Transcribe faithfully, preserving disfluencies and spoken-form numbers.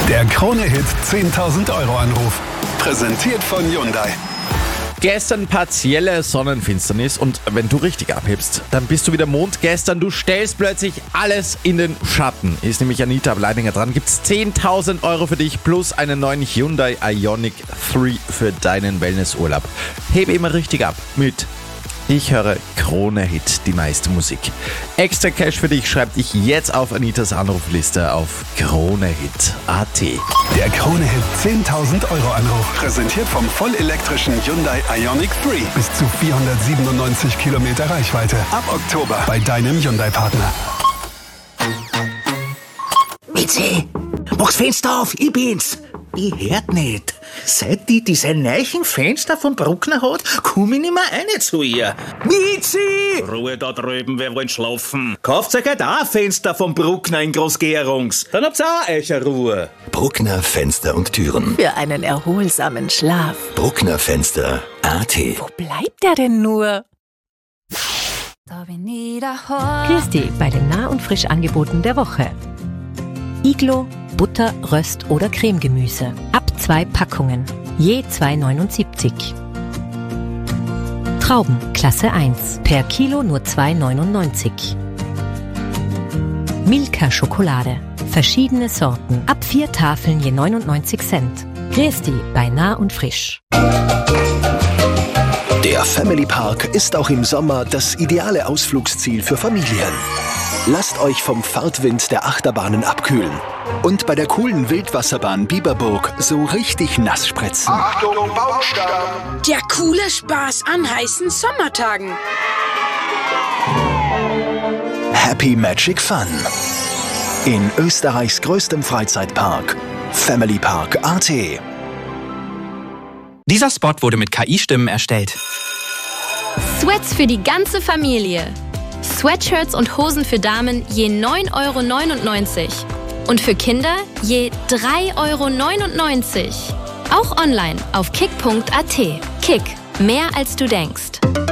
Der Krone-Hit zehntausend Euro Anruf. Präsentiert von Hyundai. Gestern partielle Sonnenfinsternis und wenn du richtig abhebst, dann bist du wieder Mond. Gestern, du stellst plötzlich alles in den Schatten. Ist nämlich Anita Bleidinger dran. Gibt's zehntausend Euro für dich plus einen neuen Hyundai Ioniq drei für deinen Wellnessurlaub. Hebe immer richtig ab mit Ich höre Krone-Hit, die meiste Musik. Extra Cash für dich schreib dich jetzt auf Anitas Anrufliste auf kronehit punkt at. Der Krone-Hit zehntausend Euro Anruf. Präsentiert vom vollelektrischen Hyundai Ioniq drei. Bis zu vierhundertsiebenundneunzig Kilometer Reichweite. Ab Oktober bei deinem Hyundai-Partner. Mitzi, mach's Fenster auf, ich bin's. Ich hört nicht. Seit die diese neuen Fenster vom Bruckner hat, komm ich nicht mehr rein zu ihr. Mitzi! Ruhe da drüben, wir wollen schlafen. Kauft euch halt auch ein Fenster vom Bruckner in Großgerungs. Dann habt's auch eure Ruhe. Bruckner Fenster und Türen. Für einen erholsamen Schlaf. Bruckner Fenster punkt at. Wo bleibt der denn nur? Christi bei den Nah- und Frischangeboten der Woche. Iglo, Butter, Röst oder Cremegemüse. Ab zwei Packungen. Je zwei neunundsiebzig. Trauben, Klasse eins. Per Kilo nur zwei neunundneunzig. Milka Schokolade. Verschiedene Sorten. Ab vier Tafeln je neunundneunzig Cent. Christi bei Nah und Frisch. Der Family Park ist auch im Sommer das ideale Ausflugsziel für Familien. Lasst euch vom Fahrtwind der Achterbahnen abkühlen und bei der coolen Wildwasserbahn Biberburg so richtig nass spritzen. Achtung, Baumstamm! Der coole Spaß an heißen Sommertagen. Happy Magic Fun. In Österreichs größtem Freizeitpark, Family Park punkt at. Dieser Spot wurde mit K I-Stimmen erstellt. Sweats für die ganze Familie. Sweatshirts und Hosen für Damen je neun Euro neunundneunzig. Und für Kinder je drei Euro neunundneunzig. Auch online auf kick punkt at. Kick, mehr als du denkst.